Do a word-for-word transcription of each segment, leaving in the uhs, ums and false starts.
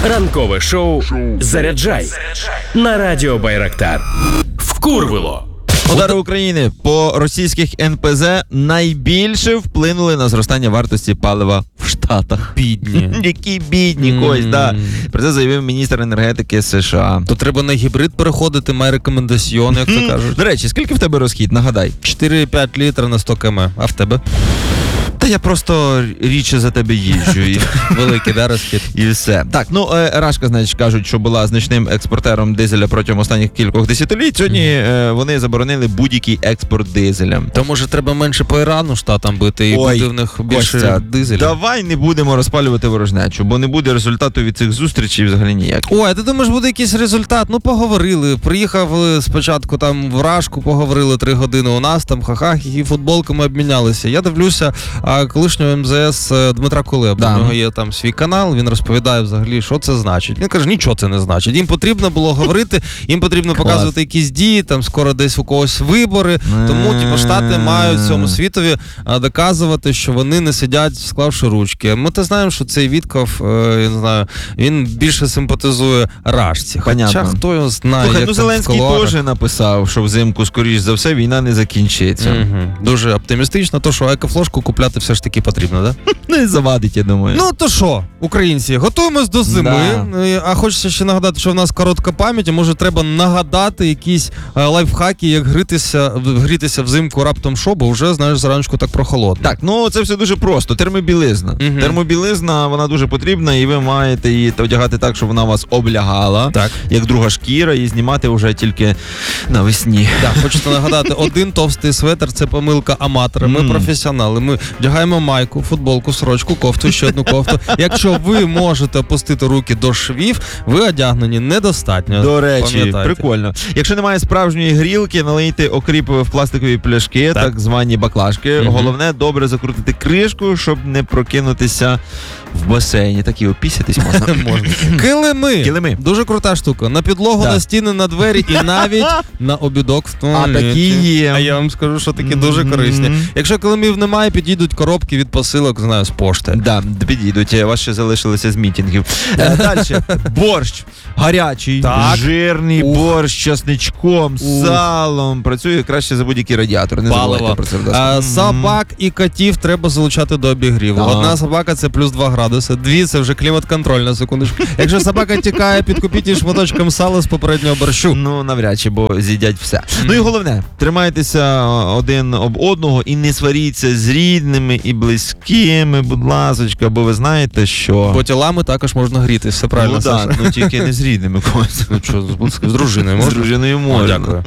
Ранкове шоу «Заряджай» на радіо Байрактар. Вкурвило. Удари України по російських ен пе зе найбільше вплинули на зростання вартості палива в Штатах. Бідні. Які бідні, mm. Кость, да. Про це заявив міністр енергетики США. То треба на гібрид переходити, має рекомендаціон, як то кажуть. До речі, скільки в тебе розхід, нагадай? чотири-п'ять літрів на сто кілометрів. А в тебе? Та я просто рідше за тебе їжджу. І... Великий, да, розхід? І все. Так, ну, Рашка, значить, кажуть, що була значним експортером дизеля протягом останніх кількох десятиліть. Сьогодні mm. вони заборонили будь-який експорт дизеля. То, може, треба менше по Ірану штатам бити, і Ой, буде в них більше Костя, дизеля? Давай не будемо розпалювати ворожнечу, бо не буде результату від цих зустрічей взагалі ніяк. Ой, а ти думаєш, буде якийсь результат? Ну, поговорили. Приїхав спочатку там в Рашку, поговорили три години у нас, там ха-ха, і футболками обмінялися. Я дивлюся, а колишнього ем зе ес Дмитра Кулеба, да. У нього є там свій канал, він розповідає взагалі, що це значить. Він каже, нічого це не значить. Їм потрібно було говорити, їм потрібно показувати якісь дії, там скоро десь у когось вибори, тому типу, Штати мають цьому світові доказувати, що вони не сидять, склавши ручки. Ми то знаємо, що цей Вітков, я не знаю, він більше симпатизує Рашці. Понятно. Хоча хто його знає, Слухай, як ну там Зеленський теж написав, що взимку, скоріш за все, війна не закінчиться. Угу. Дуже оптимістично, то що екофлошку купляти все ж таки потрібно, да? Не завадить, я думаю. Ну то що, українці, готуємось до зими, да. А хочеться ще нагадати, що в нас коротка пам'ять, може треба нагадати якісь а, лайфхаки, як грітися, грітися взимку раптом що, бо вже, знаєш, зранку так прохолодно. Так, ну це все дуже просто. Термобілизна. Угу. Термобілизна, вона дуже потрібна, і ви маєте її одягати так, щоб вона вас облягала, так. Як друга шкіра, і знімати вже тільки навесні. Так, хочете нагадати, один товстий светр – це помилка аматора. Ми mm. професіонали, ми вдягаємо майку, футболку, сорочку, кофту, ще одну кофту. Якщо ви можете опустити руки до швів, ви одягнені недостатньо. До речі, прикольно. Якщо немає справжньої грілки, налийте окріп в пластикові пляшки, так, так звані баклажки. Mm-hmm. Головне, добре закрутити кришку, щоб не прокинутися в басейні. Так і опісятись можна. можна. Килими. Килими. Дуже крута штука. На підлогу, да. На стіни, на двері і навіть на обідок в туалеті. А такі є. А я вам скажу, що такі mm-hmm. дуже корисні. Якщо килимів немає, підійдуть коробки від посилок, знаю, з пошти. Да, підійдуть. У вас ще залишилися з мітингів. Далі. Борщ. Гарячий, так. Жирний Ух. борщ з часничком, Ух. салом. Працює краще за будь-який радіатор. Не забувайте про це. А, собак і котів треба залучати до обігріву. Ага. Одна собака – це плюс два градуси. Дві – це вже клімат-контроль, на секундочку. Якщо собака тікає, підкупіть її шматочком сала з попереднього борщу. Ну, навряд чи, бо з'їдять все. Mm. Ну і головне, тримайтеся один об одного і не сваріться з рідними і близькими, будь ласочка, бо ви знаєте, що... Бо тілами також можна гріти, все правильно, ну, Саша. Да, ну тільки не з рідними. Ну що, з дружиною можна? З дружиною можна. Дякую.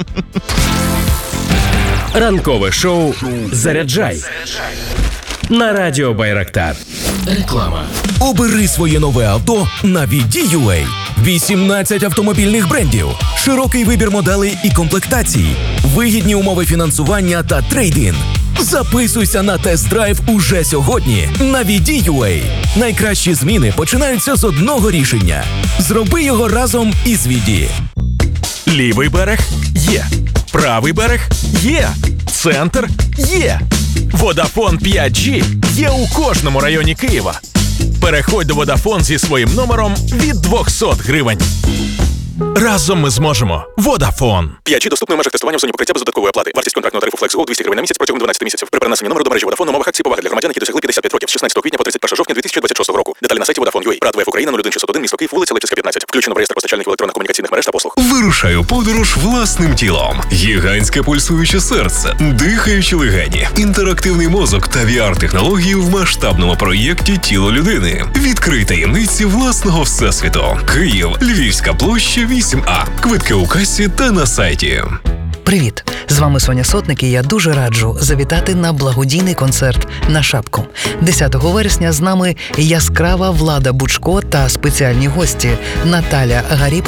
Ранкове шоу «Заряджай» на радіо Байрактар. Реклама. Обери своє нове авто на ві ді ю ей. вісімнадцять автомобільних брендів, широкий вибір моделей і комплектацій, вигідні умови фінансування та трейд-ін. Записуйся на тест-драйв уже сьогодні на ві ді ю ей. Найкращі зміни починаються з одного рішення. Зроби його разом із Віді. Лівий берег – є. Правий берег – є. Центр – є. Водафон п'ять джі є у кожному районі Києва. Переходь до Водафон зі своїм номером від двісті гривень. Разом ми зможемо. Водафон. п'ять джі доступний в межах тестування в зоні покриття без додаткової оплати. Вартість контрактного тарифу FlexGo двісті гривень на місяць протягом дванадцяти місяців. При перенесенні номеру до мережі Водафон умовах акції поваги для громадян, які досягли п'ятдесят п'ять років з шістнадцятого квітня по тридцять першого жовтня дві тисячі двадцять шостого року. Деталі на сайті Vodafone крапка ю а. Рад ВФ Україна нуль один шістсот один, місто Київ, вулиця Липецька, п'ятнадцять. Включено в реєстр постачальників електронних комунікаційних мереж та послуг. Вирушаю подорож власним тілом. Гігантське пульсуюче серце, дихаючі легені, інтерактивний мозок та ві ар-технології в масштабному проєкті «Тіло людини». Відкрий таємниці власного всесвіту. Київ, Львівська площа, вісім А. Квитки у касі та на сайті. Привіт! З вами Соня Сотник, і я дуже раджу завітати на благодійний концерт на Шапку. десятого вересня з нами яскрава Влада Бучко та спеціальні гості Наталя Гаріпова